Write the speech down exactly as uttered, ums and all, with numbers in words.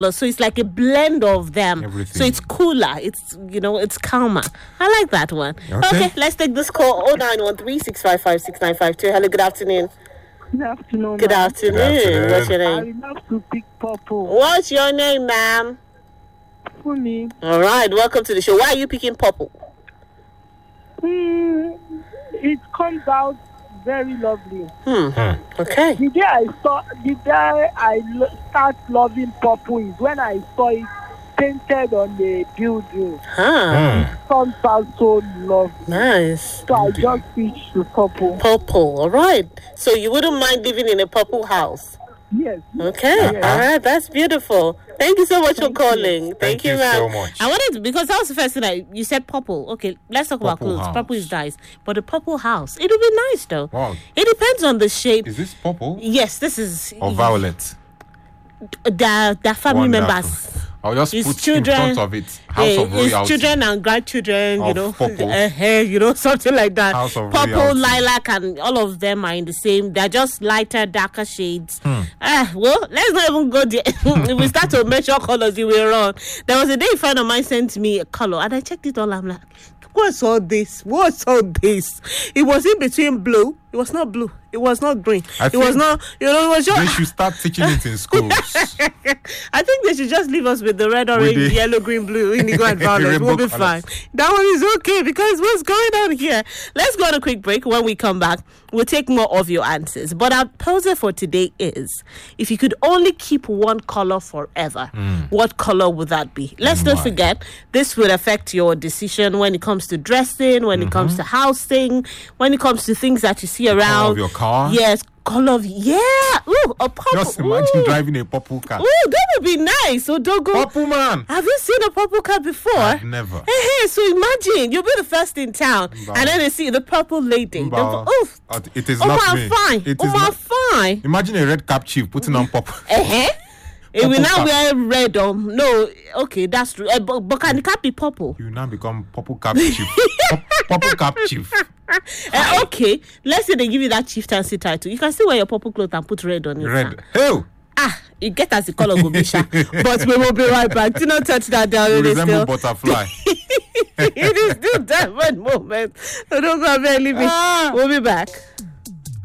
So it's like a blend of them. Everything. So it's cooler. It's, you know, it's calmer. I like that one. Okay, Okay, let's take this call. oh nine one three, six five five, six nine five two. Hello, good afternoon. Good afternoon. Good ma'am. afternoon. Good afternoon. What's your I name? would love to pick purple. What's your name, ma'am? Funny. All right, welcome to the show. Why are you picking purple? Mm, it comes out very lovely. Hmm. Okay. The day I saw, the day I lo- start loving purple is when I saw it painted on the building. Huh. It comes out so lovely. Nice. So I just switched to purple. Purple. All right. So you wouldn't mind living in a purple house? Yes. Okay. Yes. All right. That's beautiful. Thank you so much Thank for calling. Thank, Thank you, you ma'am. so much. I wanted to, because that was the first thing I, you said purple. Okay, let's talk about Purple clothes. house. Purple is nice. But the purple house, it'll be nice though. Wow. It depends on the shape. Is this purple Yes, this is or violet? their, their family Wonderful. members. I'll just His put children- in front of it House Eh, of his Royalty. children and grandchildren, you Of know, purple. uh, hair, you know, something like that. House of Purple, Royalty. lilac, and all of them are in the same. They're just lighter, darker shades. Hmm. Ah, well, let's not even go there. If we start to measure colors, we will run. There was a day a friend of mine sent me a color, and I checked it all. I'm like, what's all this? What's all this? It was in between blue. It was not blue. It was not green. I it was think not, you know, it was They just. should start teaching it in schools. I think they should just leave us with the red, orange, the- yellow, green, blue, indigo, and violet. Rainbow We'll be colours. fine. That one is okay because what's going on here? Let's go on a quick break. When we come back, we'll take more of your answers. But our poser for today is, if you could only keep one color forever, what color would that be? Let's not why? forget, this will affect your decision when it comes to dressing, when it comes to housing, when it comes to things that you see around. of your car? Yes, color of, yeah. Ooh, a purple. Just imagine Ooh. driving a purple car. Ooh, that would be nice. Odogo. Purple man. Have you seen a purple car before? I've never. Hey, hey, so imagine you'll be the first in town, Mba. and then they see the purple lady. The, Mba. oof. Uh, It is Oh, not my me. fine. It Oh, is my not. fine. Imagine a red cap chief putting on purple. Uh-huh. It will Purple now cap. wear red um no okay that's true uh, but, but can it can't be purple You now become purple cap chief. Pu- purple cap chief. uh, okay let's say they give you that chieftaincy title you can still wear your purple cloth and put red on it Red. Hell. ah you get as the color go be sha. But we will be right back. Do not touch that down. You It is resemble still butterfly. it is still diamond moment so don't go and leave me. Ah. We'll be back.